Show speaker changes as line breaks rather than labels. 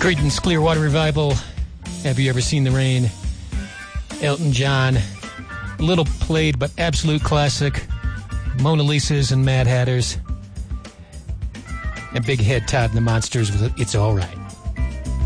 Creedence Clearwater Revival. Have you ever seen the rain? Elton John. Little played but absolute classic. Mona Lisa's and Mad Hatters. And Big Head Todd and the Monsters with It's All Right.